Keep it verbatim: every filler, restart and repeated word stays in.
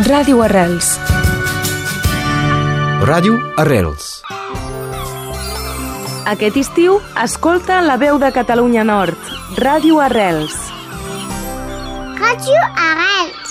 Ràdio Arrels. Ràdio Arrels. Aquest estiu, escolta La Veu de Catalunya Nord. Ràdio Arrels. Ràdio Arrels.